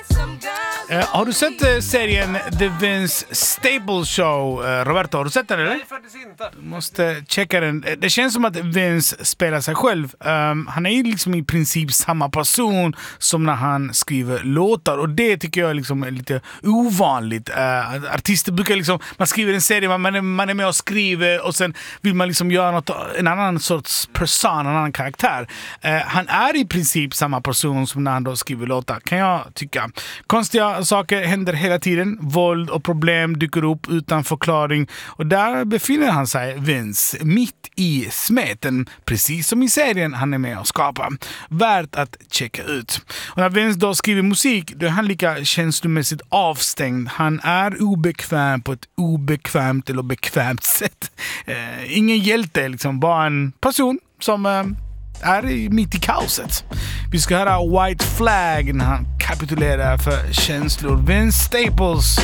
Har du sett serien The Vince Staples Show? Roberto, har du sett den eller? Nej, faktiskt inte. Du måste checka den. Det känns som att Vince spelar sig själv. Han är ju liksom i princip samma person som när han skriver låtar. Och det tycker jag liksom är lite ovanligt. Artister brukar liksom, man skriver en serie, man är med och skriver och sen vill man liksom göra en annan sorts person, en annan karaktär. Han är i princip samma person som när han då skriver låtar, kan jag tycka. Konstiga saker händer hela tiden. Våld och problem dyker upp utan förklaring. Och där befinner han sig, Vince, mitt i smeten. Precis som i serien han är med och skapar. Värt att checka ut. Och när Vince då skriver musik, då är han lika känslomässigt avstängd. Han är obekväm på ett obekvämt eller bekvämt sätt. Ingen hjälte, liksom. Bara en person som är mitt i kaoset. Vi ska höra White Flag när han kapitulerar för känslor. Vince Staples.